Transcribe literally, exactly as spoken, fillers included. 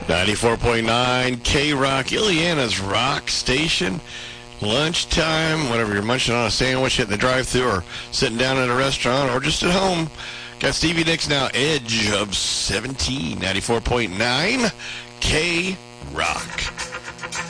ninety-four point nine K-Rock, Illiana's Rock Station. Lunchtime, whatever you're munching on a sandwich at the drive-thru or sitting down at a restaurant or just at home. Got Stevie Nicks now, Edge of seventeen, ninety-four point nine K-Rock.